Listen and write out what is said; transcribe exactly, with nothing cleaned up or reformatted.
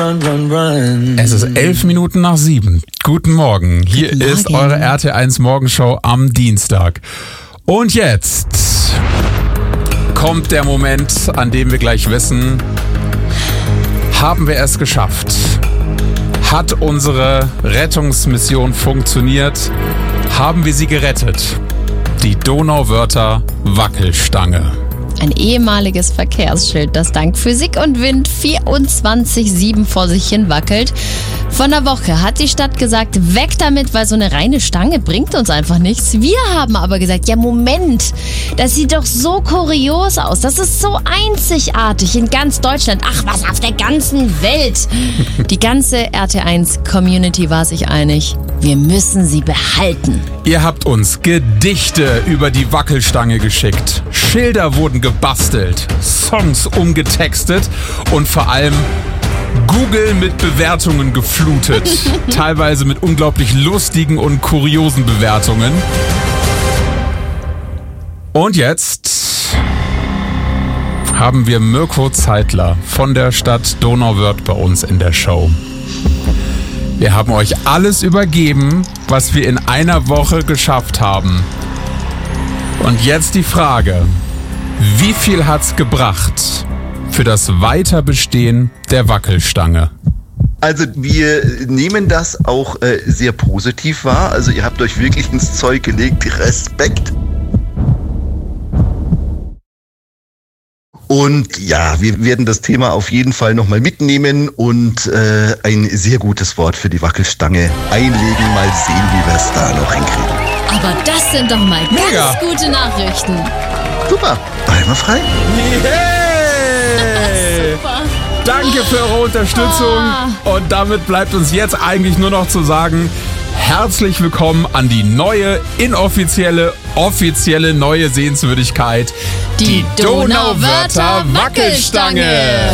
Run, run, run. Es ist elf Minuten nach sieben. Guten Morgen. Hier Guten Morgen. ist eure R T eins Morgenshow am Dienstag. Und jetzt kommt der Moment, an dem wir gleich wissen, haben wir es geschafft? Hat unsere Rettungsmission funktioniert? Haben wir sie gerettet? Die Donauwörther Wackelstange. Ein ehemaliges Verkehrsschild, das dank Physik und Wind vierundzwanzig sieben vor sich hin wackelt. Vor einer Woche hat die Stadt gesagt, weg damit, weil so eine reine Stange bringt uns einfach nichts. Wir haben aber gesagt, ja Moment, das sieht doch so kurios aus. Das ist so einzigartig in ganz Deutschland. Ach, was auf der ganzen Welt. Die ganze R T eins Community war sich einig, wir müssen sie behalten. Ihr habt uns Gedichte über die Wackelstange geschickt. Schilder wurden gebastelt, Songs umgetextet und vor allem Google mit Bewertungen geflutet. Teilweise mit unglaublich lustigen und kuriosen Bewertungen. Und jetzt haben wir Mirko Zeitler von der Stadt Donauwörth bei uns in der Show. Wir haben euch alles übergeben, was wir in einer Woche geschafft haben. Und jetzt die Frage, wie viel hat's gebracht für das Weiterbestehen der Wackelstange? Also wir nehmen das auch äh, sehr positiv wahr. Also ihr habt euch wirklich ins Zeug gelegt. Respekt. Und ja, wir werden das Thema auf jeden Fall nochmal mitnehmen und äh, ein sehr gutes Wort für die Wackelstange einlegen. Mal sehen, wie wir es da noch hinkriegen. Aber das sind doch mal Mega. ganz gute Nachrichten. Super, einmal frei. Hey! Super. Danke für eure Unterstützung. Und damit bleibt uns jetzt eigentlich nur noch zu sagen, herzlich willkommen an die neue, inoffizielle, offizielle neue Sehenswürdigkeit, Die Donauwörther Wackelstange.